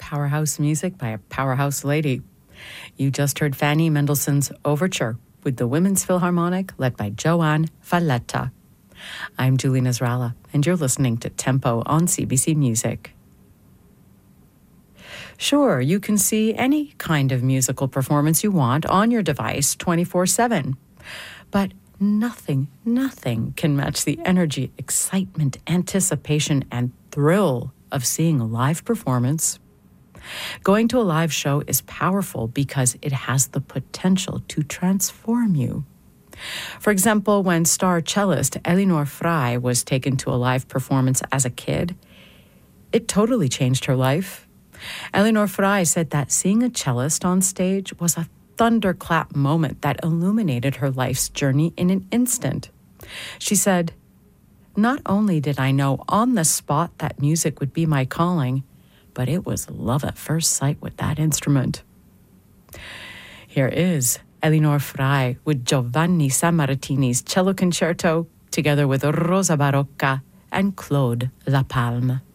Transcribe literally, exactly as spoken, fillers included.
powerhouse music by a powerhouse lady. You just heard Fanny Mendelssohn's Overture with the Women's Philharmonic led by Joan Valletta. I'm Julie Nasrallah, and you're listening to Tempo on C B C Music. Sure, you can see any kind of musical performance you want on your device twenty-four seven, but nothing, nothing can match the energy, excitement, anticipation, and thrill of seeing a live performance. Going to a live show is powerful because it has the potential to transform you. For example, when star cellist Elinor Frey was taken to a live performance as a kid, it totally changed her life. Elinor Frey said that seeing a cellist on stage was a thunderclap moment that illuminated her life's journey in an instant. She said, "Not only did I know on the spot that music would be my calling, but it was love at first sight with that instrument." Here is Elinor Frey with Giovanni Sammartini's cello concerto, together with Rosa Barocca and Claude Lapalme.